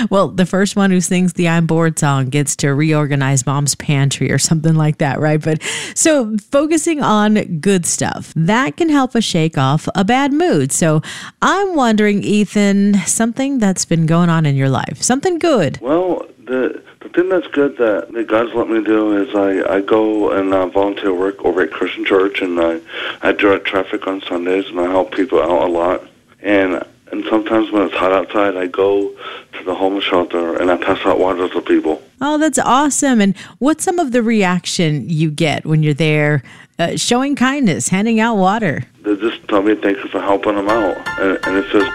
Well, the first one who sings the I'm Bored song gets to reorganize mom's pantry or something like that, right? But so focusing on good stuff, that can help us shake off a bad mood. So I'm wondering, Ethan, something that's been going on in your life, something good. Well, the thing that's good that God's let me do is I go and volunteer work over at Christian Church, and I direct traffic on Sundays, and I help people out a lot. And sometimes when it's hot outside, I go to the homeless shelter and I pass out water to people. Oh, that's awesome. And what's some of the reaction you get when you're there showing kindness, handing out water? They just tell me thank you for helping them out, and it feels